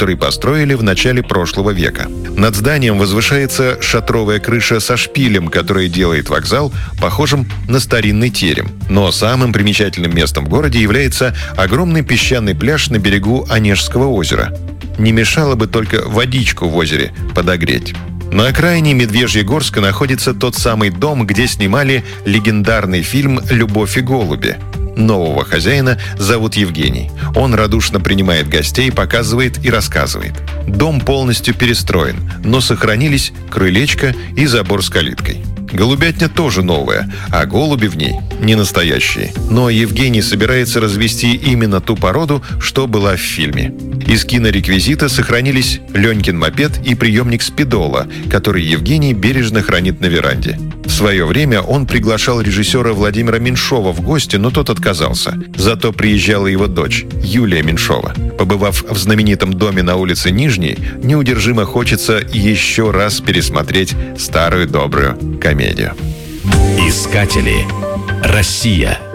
который построили в начале прошлого века. Над зданием возвышается шатровая крыша со шпилем, которая делает вокзал похожим на старинный терем. Но самым примечательным местом в городе является огромный песчаный пляж на берегу Онежского озера. Не мешало бы только водичку в озере подогреть. На окраине Медвежьегорска находится тот самый дом, где снимали легендарный фильм «Любовь и голуби». Нового хозяина зовут Евгений. Он радушно принимает гостей, показывает и рассказывает. Дом полностью перестроен, но сохранились крылечко и забор с калиткой. Голубятня тоже новая, а голуби в ней не настоящие. Но Евгений собирается развести именно ту породу, что была в фильме. Из кинореквизита сохранились Ленькин мопед и приемник спидола, который Евгений бережно хранит на веранде. В свое время он приглашал режиссера Владимира Меньшова в гости, но тот отказался. Зато приезжала его дочь, Юлия Меньшова. Побывав в знаменитом доме на улице Нижней, неудержимо хочется еще раз пересмотреть старую добрую комедию. Искатели. Россия.